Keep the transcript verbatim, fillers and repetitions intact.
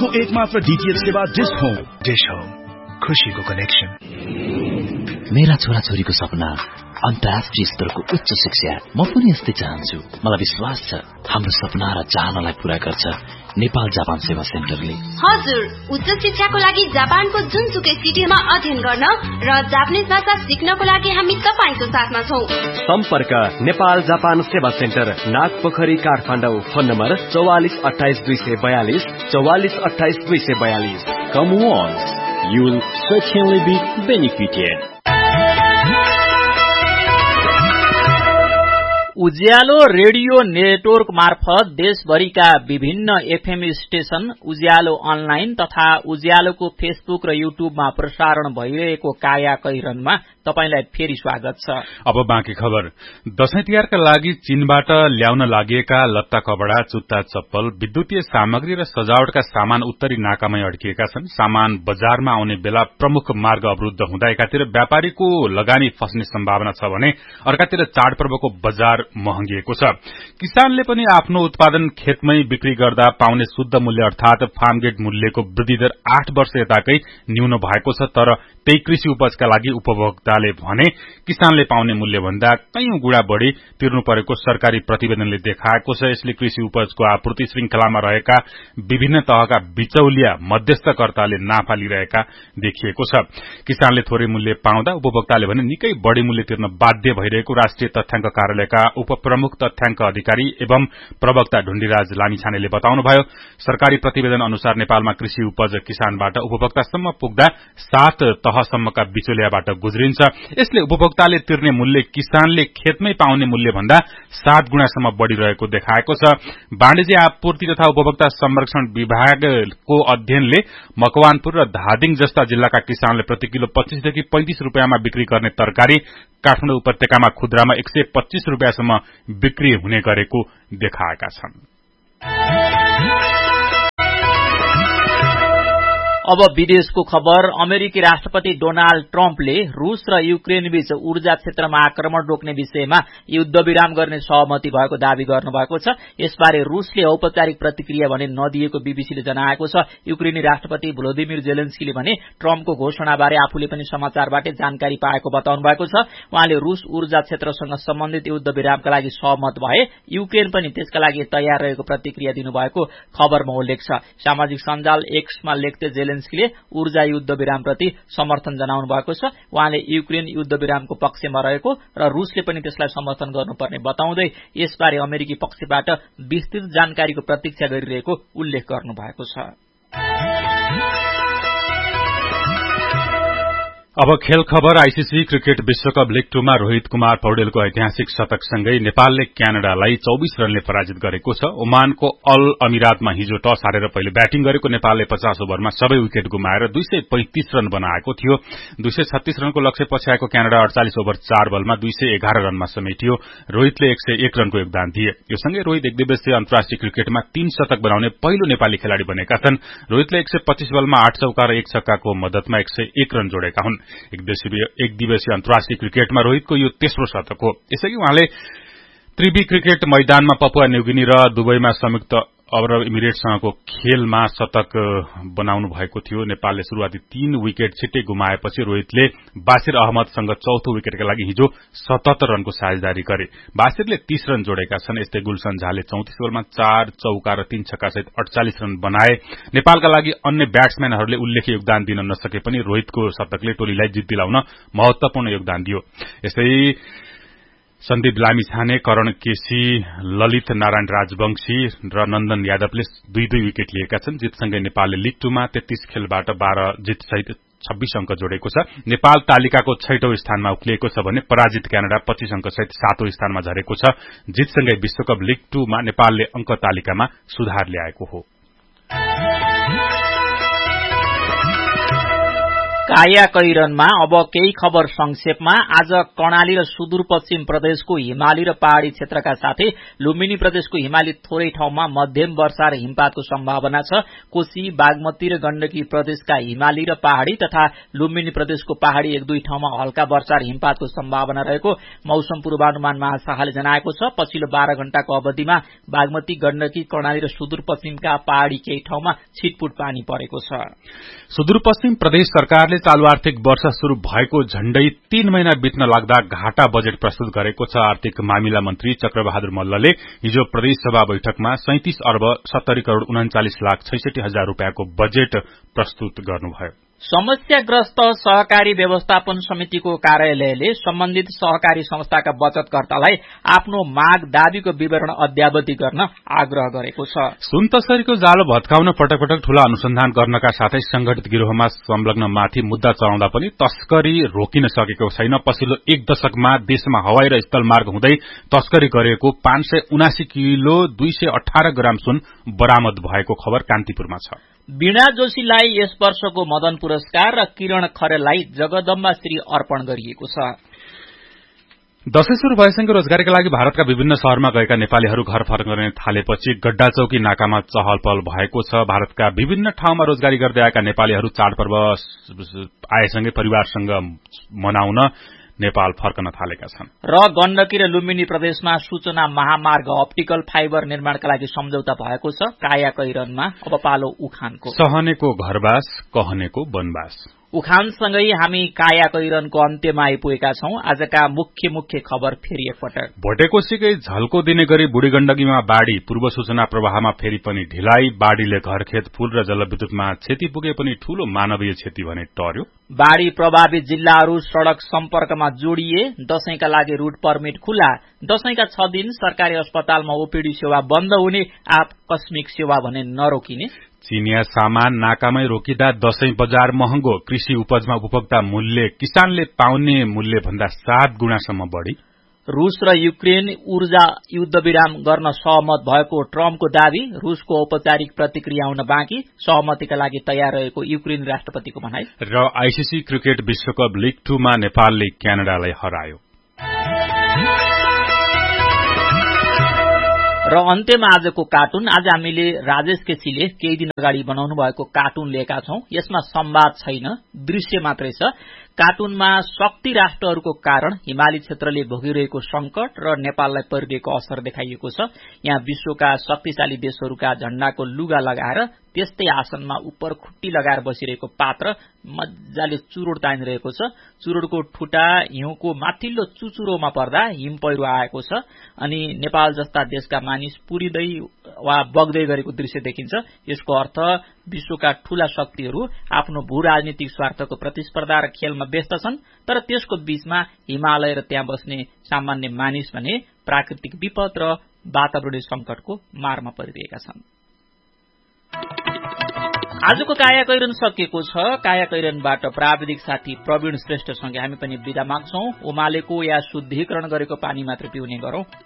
देशको एकमात्र डीटीएच सेवा डिश होम। डिश होम, खुशीको कनेक्सन। मेरा छोराछोरीको सपना अन्तर्राष्ट्रिय स्तरको उच्च शिक्षा। म पनि यस्तै चाहन्छु। मलाई विश्वास छ हाम्रो सपना र चाहनालाई पूरा गर्छ नेपाल जापान सेवा सेन्टरले। हजुर, उच्च शिक्षाको लागि जापानको जुनसुकै सिटीमा अध्ययन गर्न र जापानिज भाषा सिक्नको लागि हामी तपाईको साथमा छौं। सम्पर्क नेपाल जापान सेवा centre, Nagpokhari, Kathmandu. Phone number चौवालिस अठाइस दुई सय बयालिस चौवालिस अठाइस दुई सय बयालिस। Come once, you will certainly be benefited. Ujyaalo radio network मार्फत देशभरिका विभिन्न एफएम स्टेशन, उज्यालो अनलाइन तथा उज्यालोको फेसबुक र युट्युबमा प्रसारण भइरहेको काया कैरनमा तपाईलाई फेरि स्वागत छ। अब बाँकी खबर। दशैं तिहारका लागि चीनबाट ल्याउन लागेका लत्ता कपडा, जुत्ता, चप्पल, विद्युतीय सामग्री र सजावटका सामान उत्तरी नाकामै अड्किएका छन्। सामान बजारमा आउने बेला प्रमुख मार्ग अवरुद्ध हुँदा एकातिर व्यापारीको लगानी फस्ने सम्भावना छ भने अर्कातिर चाडपर्वको बजार महँगिएको छ। किसानले पनि आफ्नो उत्पादन खेतमै बिक्री गर्दा पाउने शुद्ध मूल्य अर्थात फार्मगेट मूल्यको वृद्धि दर आठ वर्ष यताकै न्यून भएको छ। तर त्यही कृषि उपजका लागि उपभोक्ताले भने किसानले पाउने मूल्य भन्दा कैयौं गुणा बढ़ी तिर्नु परेको सरकारी प्रतिवेदनले देखाएको छ। यसले कृषि उपजको आपूर्ति श्रृंखलामा रहेका विभिन्न तहका बिचौलिया मध्यस्थकर्ताले नाफा लिइरहेका देखिएको छ। किसानले थोरै मूल्य पाउँदा उपभोक्ताले भने निकै बढ़ी मूल्य तिर्न बाध्य भइरहेको राष्ट्रिय तथ्याङ्क कार्यालयका उपप्रमुख तथ्याङ्क अधिकारी एवं प्रवक्ता ढुण्डीराज लामिछानेले बताउनुभयो। सरकारी प्रतिवेदन अनुसार नेपालमा कृषि उपज किसानबाट उपभोक्तासम्म पुग्दा सात तहसम्मका बिचौलियाबाट गुज्रिन्छ। यसले उपभोक्ताले तिर्ने मूल्य किसानले खेतमै पाउने मूल्य भन्दा सात गुणासम्म बढ़िरहेको देखाएको छ। वाणिज्य आपूर्ति तथा उपभोक्ता संरक्षण विभागको अध्ययनले मकवानपुर र धादिङ जस्ता जिल्लाका किसानले प्रति किलो पच्चीसदेखि पैंतिस रूपियाँमा बिक्री गर्ने तरकारी काठमाडौँ उपत्यकामा खुद्रामा एक सय पच्चीस रूपियाँसम्म बिक्री हुने गरेको देखाएका छन्। अब विदेशको खबर। अमेरिकी राष्ट्रपति डोनाल्ड ट्रम्पले रूस र युक्रेन बीच ऊर्जा क्षेत्रमा आक्रमण रोक्ने विषयमा युद्ध विराम गर्ने सहमति भएको दावी गर्नुभएको छ। यसबारे रूसले औपचारिक प्रतिक्रिया भने नदिएको बीबीसीले जनाएको छ। युक्रेनी राष्ट्रपति भ्लोदिमिर जेलेन्स्कीले भने ट्रम्पको घोषणाबारे आफूले पनि समाचारबाटै जानकारी पाएको बताउनु भएको छ। उहाँले रूस ऊर्जा क्षेत्रसँग सम्बन्धित युद्ध विरामका लागि सहमत भए युक्रेन पनि त्यसका लागि तयार रहेको प्रतिक्रिया दिनुभएको खबरमा उल्लेख छ। सामाजिक सञ्जाल एक्समा लेख्दै जेलेन्स्कीले ऊर्जा युद्ध विरामप्रति समर्थन जनाउनु भएको छ। उहाँले युक्रेन युद्ध विरामको पक्षमा रहेको र रूसले पनि त्यसलाई समर्थन गर्नुपर्ने बताउँदै यसबारे अमेरिकी पक्षबाट विस्तृत जानकारीको प्रतीक्षा गरिरहेको उल्लेख गर्नु भएको छ। अब खेल खबर। आईसीसी क्रिकेट विश्वकप लीग टूमा रोहित कुमार पौडेलको ऐतिहासिक शतकसँगै नेपालले क्यानाडालाई चौबीस रनले पराजित गरेको छ। ओमानको अल अमिरातमा हिजो टस हारेर पहिले ब्याटिङ गरेको नेपालले पचास ओभरमा सबै विकेट गुमाएर दुई सय पैंतिस रन बनाएको थियो। दुई सय छत्तीस रनको लक्ष्य पछ्याएको क्यानाडा अडचालिस ओभर चार बलमा दुई सय एघार रनमा समेटियो। रोहितले एक सय एक रनको योगदान दिए। यो सँगै रोहित एक दिवसीय अन्तर्राष्ट्रिय क्रिकेटमा तीन शतक बनाउने पहिलो नेपाली खेलाड़ी बनेका छन्। रोहितले एक सय पच्चीस बलमा आठ चौका र एक छक्काको मद्दतमा एक सय एक रन जोडेका हुन्। एक दिवसीय अन्तर्राष्ट्रिय क्रिकेटमा रोहितको यो तेस्रो शतक हो। यसअघि उहाँले त्रिवी क्रिकेट मैदानमा पपुवा न्युगिनी र दुबईमा संयुक्त अरब इमिरेट्ससँगको खेलमा शतक बनाउनु भएको थियो। नेपालले शुरूआती तीन विकेट छिट्टै गुमाएपछि रोहितले बासिर अहमदसँग चौथो विकेटका लागि हिजो सतहत्तर रनको साझेदारी गरे। बासिरले तीस रन जोडेका छन्। यस्तै गुलशन झाले चौतिस ओभरमा चार चौका र तीन छक्का सहित अडचालिस रन बनाए। नेपालका लागि अन्य ब्याट्सम्यानहरूले उल्लेख्य योगदान दिन नसके पनि रोहितको शतकले टोलीलाई जित दिलाउन महत्वपूर्ण योगदान दियो। यस्तै सन्दीप लामिछाने, करण केसी, ललित नारायण राजवंशी र नन्दन यादवले दुई दुई विकेट लिएका छन्। जितसँगै नेपालले लीग टूमा तेत्तीस खेलबाट बाह्र जितसहित छब्बीस अंक जोडेको छ। नेपाल तालिकाको छैटौं स्थानमा उक्लिएको छ भने पराजित क्यानाडा पच्चीस अंकसहित सातौं स्थानमा झरेको छ। जितसँगै विश्वकप लीग टूमा नेपालले अंक तालिकामा सुधार ल्याएको हो। काया कैरनमा अब केही खबर संक्षेपमा। आज कर्णाली र सुदूरपश्चिम प्रदेशको हिमाली र पहाड़ी क्षेत्रका साथै लुम्बिनी प्रदेशको हिमाली थोरै ठाउँमा मध्यम वर्षा र हिमपातको सम्भावना छ। कोशी, बागमती र गण्डकी प्रदेशका हिमाली र पहाड़ी तथा लुम्बिनी प्रदेशको पहाड़ी एक दुई ठाउँमा हल्का वर्षा र हिमपातको सम्भावना रहेको मौसम पूर्वानुमान महाशाखाले जनाएको छ। पछिल्लो बाह्र घण्टाको अवधिमा बागमती, गण्डकी, कर्णाली र सुदूरपश्चिमका पहाड़ी केही ठाउँमा छिटपुट पानी परेको छ। सुदूरपश्चिम प्रदेश सरकारले चालू आर्थिक वर्ष शुरू भएको झण्डै तीन महिना बित्न लाग्दा घाटा बजेट प्रस्तुत गरेको छ। आर्थिक मामिला मन्त्री चक्रबहादुर मल्लले हिजो प्रदेश सभा बैठकमा सैंतीस अर्ब सत्तरी करोड़ उन्चालिस लाख छैसठी हजार रूपियाँको बजेट प्रस्तुत गर्नुभयो। समस्याग्रस्त सहकारी व्यवस्थापन समितिको कार्यालयले सम्बन्धित सहकारी संस्थाका बचतकर्तालाई आफ्नो माग दाबीको विवरण अद्यावधि गर्न आग्रह गरेको छ। सुनतसरीको जालो भत्काउन पटक पटक ठूला अनुसन्धान गर्नका साथै संगठित गिरोहमा संलग्न माथि मुद्दा चढाउँदा पनि तस्करी रोकिन सकेको छैन। पछिल्लो एक दशकमा देशमा हवाई र स्थलमार्ग हुँदै तस्करी गरेको पाँच सय उनासी किलो दुई सय अठार ग्राम सुन बरामद भएको खबर कान्तिपुरमा छ। वीणा जोशीलाई यस वर्षको मदन पुरस्कार र किरण खरेललाई जगदम्बा श्री अर्पण गरिएको छ। दशैं शुरू भएसँगै रोजगारीका लागि भारतका विभिन्न शहरमा गएका नेपालीहरू घर फर्कने थालेपछि गड्डा चौकी नाकामा चहल पहल भएको छ। भारतका विभिन्न ठाउँमा रोजगारी गर्दै आएका नेपालीहरू चाडपर्व आएसँगै परिवारसँग मनाउन नेपाल फर्कन थालेका छन्। र गण्डकी र लुम्बिनी प्रदेशमा सूचना महामार्ग अप्टिकल फाइबर निर्माणका लागि सम्झौता भएको छ। काया कैरनमा अब पालो उखानको। सहनेको घरबास, कहनेको वनबास। उखानसँगै हामी काया कैरनको अन्त्यमा आइपुगेका छौं। आजका मुख्य मुख्य खबर फेरि एकपटक। भोटेकोशीकै झल्को दिने गरी बुढी गण्डकीमा बाढ़ी, पूर्व सूचना प्रवाहमा फेरि पनि ढिलाइ। बाढ़ीले घरखेत, फूल र जलविद्युतमा क्षति पुगे पनि ठूलो मानवीय क्षति भने टर्यो। बाढ़ी प्रभावित जिल्लाहरू सड़क सम्पर्कमा जोडिए। दशैंका लागि रूट पर्मिट खुला। दशैंका छ दिन सरकारी अस्पतालमा ओपीडी सेवा बन्द हुने, आकस्मिक सेवा भने नरोकिने। चिनिया सामान नाकामै रोकिँदा दशैं बजार महँगो। कृषि उपजमा उपभोक्ता मूल्य किसानले पाउने मूल्य भन्दा सात गुणासम्म बढ़ी। रूस र युक्रेन ऊर्जा युद्ध विराम गर्न सहमत भएको ट्रम्पको दावी। रूसको औपचारिक प्रतिक्रिया आउन बाँकी। सहमतिका लागि तयार रहेको युक्रेन राष्ट्रपतिको भनाई। र आईसीसी क्रिकेट विश्वकप लीग टूमा नेपालले क्यानाडालाई हरायो। र अन्त्यमा आजको कार्टुन। आज हामीले राजेश केसीले केही दिन अगाडि बनाउनु भएको कार्टुन लिएका छौं। यसमा संवाद छैन, दृश्य मात्रै छ। कार्टुनमा शक्ति राष्ट्रहरूको कारण हिमाली क्षेत्रले भोगिरहेको संकट र नेपाललाई परिरहेको असर देखाइएको छ। यहाँ विश्वका शक्तिशाली देशहरूका झण्डाको लुगा लगाएर त्यस्तै आसनमा उपर खुट्टी लगाएर बसिरहेको पात्र मजाले चुरोड तानिरहेको छ। चुरोडको ठुटा हिउँको माथिल्लो चुचुरोमा पर्दा हिम पहिरो आएको छ अनि नेपाल जस्ता देशका मानिस पुरिँदै वा बग्दै गरेको दृश्य देखिन्छ। यसको अर्थ विश्वका ठूला शक्तिहरू आफ्नो भू राजनीतिक स्वार्थको प्रतिस्पर्धा र खेलमा व्यस्त छन्, तर त्यसको बीचमा हिमालय र त्यहाँ बस्ने सामान्य मानिस भने प्राकृतिक विपद र वातावरणीय संकटको मारमा परिरहेका छन्। आजको काया कैरन सकिएको छ। काया कैरनबाट प्राविधिक साथी प्रवीण श्रेष्ठसँगै हामी पनि बिदा माग्छौं। उमालेको या शुद्धिकरण गरेको पानी मात्र पिउने गरौं।